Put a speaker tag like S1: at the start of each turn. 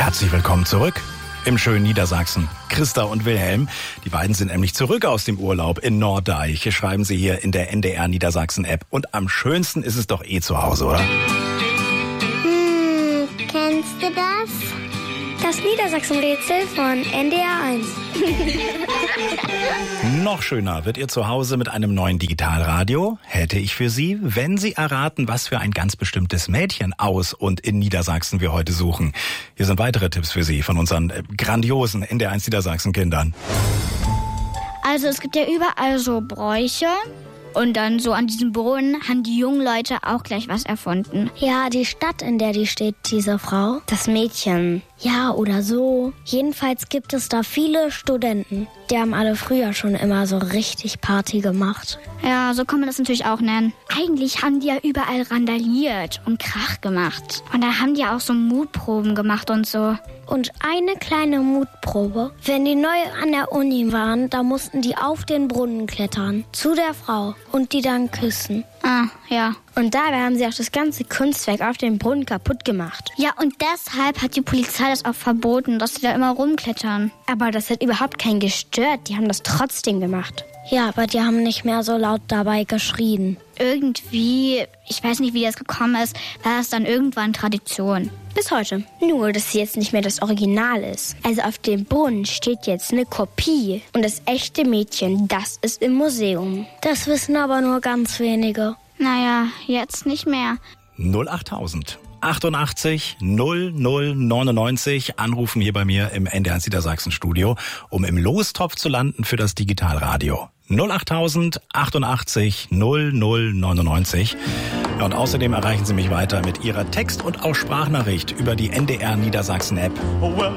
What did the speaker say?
S1: Herzlich willkommen zurück im schönen Niedersachsen. Christa und Wilhelm, die beiden sind nämlich zurück aus dem Urlaub in Norddeich. Schreiben sie hier in der NDR Niedersachsen App. Und am schönsten ist es doch zu Hause, oder?
S2: Kennst du das?
S3: Das Niedersachsen-Rätsel von NDR 1.
S1: Noch schöner wird ihr zu Hause mit einem neuen Digitalradio, hätte ich für Sie, wenn Sie erraten, was für ein ganz bestimmtes Mädchen aus und in Niedersachsen wir heute suchen. Hier sind weitere Tipps für Sie von unseren grandiosen NDR 1 Niedersachsen-Kindern.
S4: Also es gibt ja überall so Bräuche. Und dann so an diesem Brunnen haben die jungen Leute auch gleich was erfunden.
S3: Ja, die Stadt, in der die steht, diese Frau. Das Mädchen. Ja, oder so. Jedenfalls gibt es da viele Studenten. Die haben alle früher schon immer so richtig Party gemacht.
S4: Ja, so kann man das natürlich auch nennen. Eigentlich haben die ja überall randaliert und Krach gemacht. Und da haben die auch so Mutproben gemacht und so.
S3: Und eine kleine Mutprobe. Wenn die neu an der Uni waren, da mussten die auf den Brunnen klettern. Zu der Frau. Und die dann küssen.
S4: Ah, ja.
S3: Und dabei haben sie auch das ganze Kunstwerk auf dem Brunnen kaputt gemacht.
S4: Ja, und deshalb hat die Polizei das auch verboten, dass sie da immer rumklettern.
S3: Aber das hat überhaupt keinen gestört. Die haben das trotzdem gemacht. Ja, aber die haben nicht mehr so laut dabei geschrien.
S4: Irgendwie, ich weiß nicht, wie das gekommen ist, war das dann irgendwann Tradition.
S3: Bis heute. Nur, dass sie jetzt nicht mehr das Original ist. Also auf dem Brunnen steht jetzt eine Kopie. Und das echte Mädchen, das ist im Museum. Das wissen aber nur ganz wenige.
S4: Naja, jetzt nicht mehr.
S1: 08000 88 0099 anrufen hier bei mir im NDR 1 Niedersachsen Studio, um im Lostopf zu landen für das Digitalradio. 08000 88 0099. Ja, und außerdem erreichen Sie mich weiter mit Ihrer Text- und auch Sprachnachricht über die NDR Niedersachsen App.
S5: Oh well,